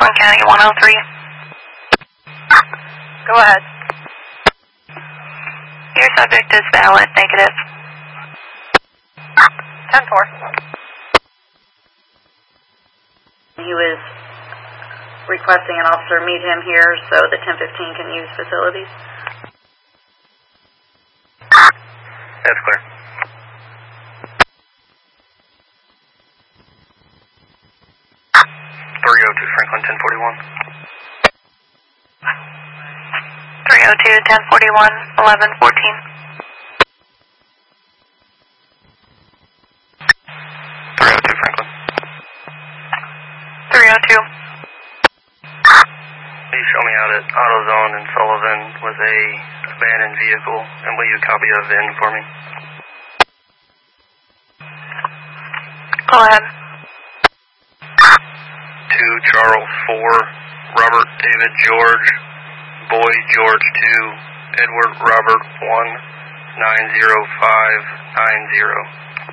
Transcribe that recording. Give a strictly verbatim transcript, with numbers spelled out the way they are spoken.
Franklin County one oh three. Go ahead. Your subject is valid, negative. ten four. He was requesting an officer meet him here so the ten fifteen can use facilities. That's clear. three oh two Franklin, ten forty-one. three oh two, ten forty-one, eleven fourteen. three oh two Franklin. three oh two. Will you show me out at AutoZone and Sullivan with a abandoned vehicle, and will you copy a V I N for me? Go ahead. two Charles four, Robert David George, Boyd George two, Edward Robert one, nine zero five nine zero.